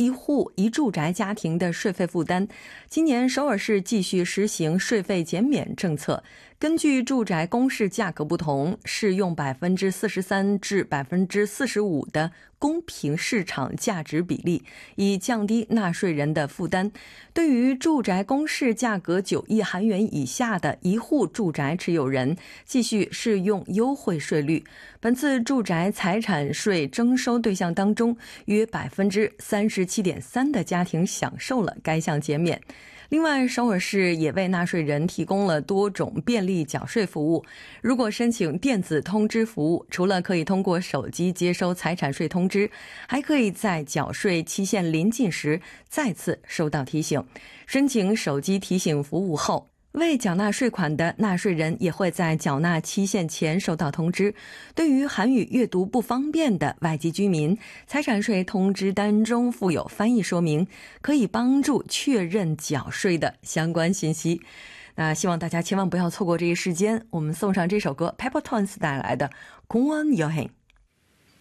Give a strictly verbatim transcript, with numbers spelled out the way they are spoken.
一户一住宅家庭的税费负担。今年首尔市继续实行税费减免政策，根据住宅公示价格不同，适用百分之四十三至百分之四十五的公平市场价值比例，以降低纳税人的负担。对于住宅公示价格九亿韩元以下的一户住宅持有人，继续适用优惠税率。本次住宅财产税征收对象当中，约百分之三十七点三的家庭享受了该项减免。另外，首尔市也为纳税人提供了多种便利缴税服务。如果申请电子通知服务，除了可以通过手机接收财产税通知，还可以在缴税期限临近时再次收到提醒。申请手机提醒服务后，未缴纳税款的纳税人也会在缴纳期限前收到通知。对于韩语阅读不方便的外籍居民，财产税通知单中附有翻译说明，可以帮助确认缴税的相关信息。那希望大家千万不要错过这一时间，我们送上这首歌 Pepper Tones 带来的공원여행。